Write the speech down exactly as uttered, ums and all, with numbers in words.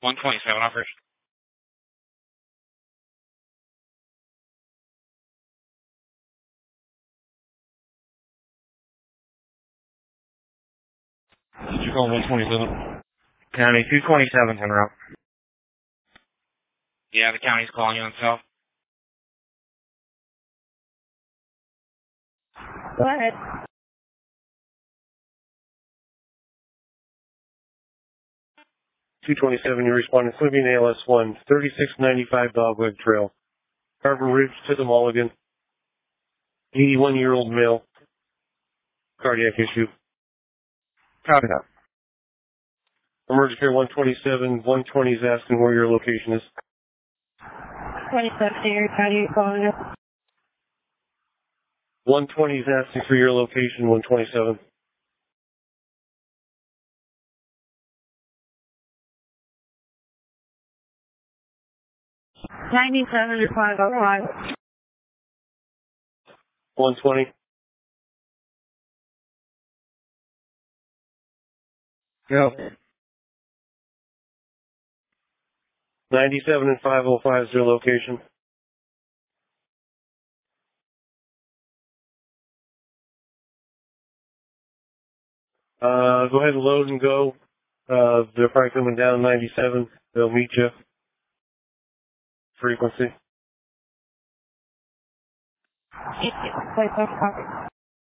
one twenty-seven offers. Did you call one twenty-seven? County two twenty-seven en route. Yeah, the county's calling you on cell. Go ahead. two twenty-seven, you're responding. Flipping A L S one, thirty-six ninety-five Dogwood Trail. Harbor Ridge to the Mulligan. eighty-one-year-old male. Cardiac issue. Copy that. Emergency care one twenty-seven, one twenty is asking where your location is. twenty-seven, Erie County, calling us. one twenty is asking for your location, one twenty-seven. ninety-seven, respond, go on. one twenty. Go. ninety-seven and five oh five is their location. Uh, go ahead and load and go. Uh, they're probably coming down ninety-seven. They'll meet you. Frequency. Play some